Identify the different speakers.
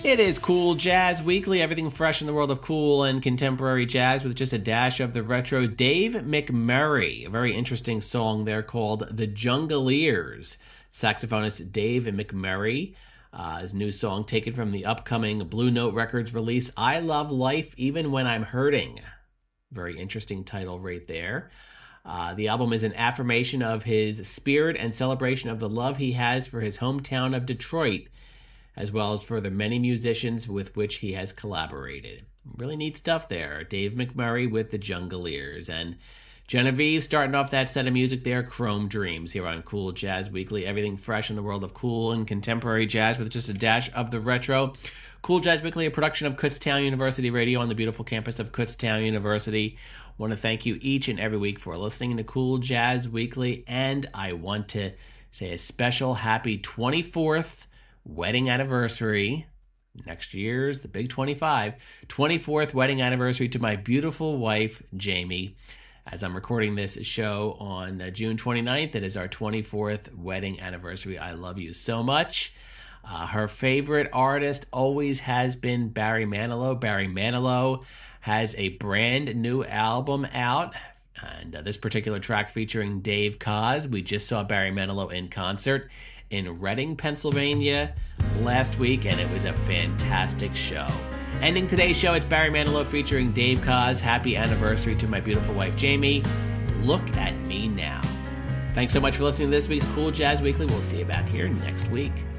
Speaker 1: It is Cool Jazz Weekly, everything fresh in the world of cool and contemporary jazz with just a dash of the retro. Dave McMurray, a very interesting song there called The Jungleers. Saxophonist Dave McMurray, his new song taken from the upcoming Blue Note Records release, I Love Life Even When I'm Hurting. Very interesting title right there. The album is an affirmation of his spirit and celebration of the love he has for his hometown of Detroit, as well as for the many musicians with which he has collaborated. Really neat stuff there. Dave McMurray with the Jungleers. And Genevieve starting off that set of music there, Chrome Dreams, here on Cool Jazz Weekly. Everything fresh in the world of cool and contemporary jazz with just a dash of the retro. Cool Jazz Weekly, a production of Kutztown University Radio on the beautiful campus of Kutztown University. Want to thank you each and every week for listening to Cool Jazz Weekly. And I want to say a special happy 24th wedding anniversary. Next year's the big 24th wedding anniversary to my beautiful wife, Jamie. As I'm recording this show on June 29th, it is our 24th wedding anniversary. I love you so much. Her favorite artist always has been Barry Manilow. Barry Manilow has a brand new album out, and this particular track featuring Dave Koz. We just saw Barry Manilow in concert in Reading, Pennsylvania last week, and it was a fantastic show. Ending today's show, it's Barry Manilow featuring Dave Koz. Happy anniversary to my beautiful wife, Jamie. Look at me now. Thanks so much for listening to this week's Cool Jazz Weekly. We'll see you back here next week.